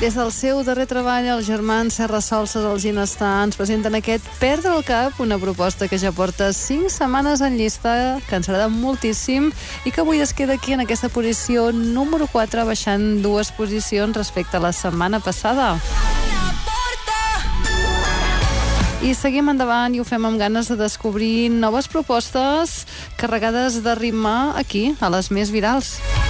Des del seu darrer treball, els germans Serra Solses, el Ginestar, ens presenten aquest Perdre el cap, una proposta que ja porta 5 setmanes en llista, que ens agrada moltíssim i que avui es queda aquí en aquesta posició número 4, baixant 2 posicions respecte a la setmana passada. I seguim endavant i ho fem amb ganes de descobrir noves propostes carregades de ritme aquí, a les més virals.